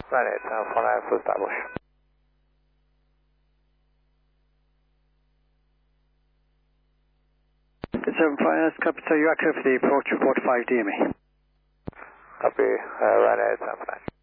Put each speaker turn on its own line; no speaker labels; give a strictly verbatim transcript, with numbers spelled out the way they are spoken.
Ryanair seven four nine, full establish.
seven four nine, copy, so you're accurate for the approach report five D M E.
Copy, uh, Ryanair seven four nine.